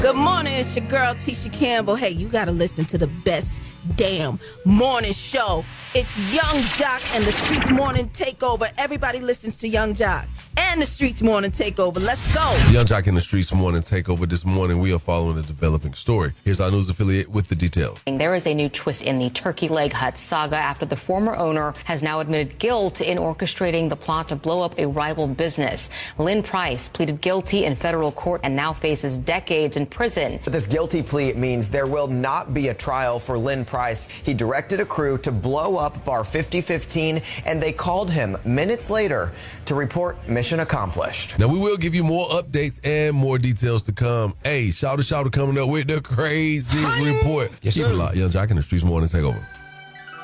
Good morning, it's your girl Tisha Campbell. Hey, you gotta listen to the best damn morning show. It's Young Jock and the Streets Morning Takeover. Everybody listens to Young Jock and the Streets Morning Takeover. Let's go. Young Jock and the Streets Morning Takeover. This morning, we are following a developing story. Here's our news affiliate with the details. There is a new twist in the Turkey Leg Hut saga after the former owner has now admitted guilt in orchestrating the plot to blow up a rival business. Lynn Price pleaded guilty in federal court and now faces decades in prison. But this guilty plea means there will not be a trial for Lynn Price. He directed a crew to blow up Bar 5015, and they called him minutes later to report mission accomplished. Now, we will give you more updates and more details to come. Hey, shout out coming up with the craziest report. Yes, keep it locked. Young Jock and the Streets Morning Takeover.